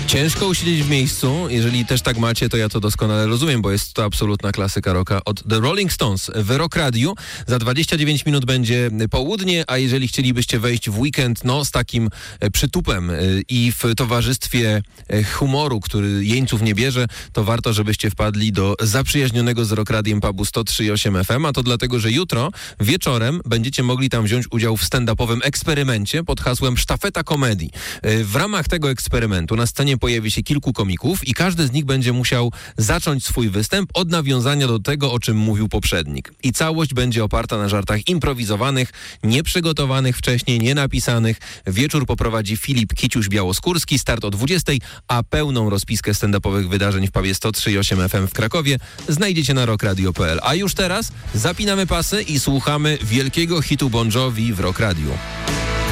Ciężko usiedzieć w miejscu. Jeżeli też tak macie, to ja to doskonale rozumiem, bo jest to absolutna klasyka rocka od The Rolling Stones w Rock Radiu. Za 29 minut będzie południe, a jeżeli chcielibyście wejść w weekend, z takim przytupem i w towarzystwie humoru, który jeńców nie bierze, to warto, żebyście wpadli do zaprzyjaźnionego z Rock Radiem pubu 103.8 FM, a to dlatego, że jutro wieczorem będziecie mogli tam wziąć udział w stand-upowym eksperymencie pod hasłem Sztafeta Komedii. W ramach tego eksperymentu na scenie pojawi się kilku komików i każdy z nich będzie musiał zacząć swój występ od nawiązania do tego, o czym mówił poprzednik. I całość będzie oparta na żartach improwizowanych, nieprzygotowanych wcześniej, nienapisanych. Wieczór poprowadzi Filip Kiciuś-Białoskórski, start o 20, a pełną rozpiskę stand-upowych wydarzeń w pubie 103.8 FM w Krakowie znajdziecie na rockradio.pl. A już teraz zapinamy pasy i słuchamy wielkiego hitu Bon Jovi w Rock Radiu.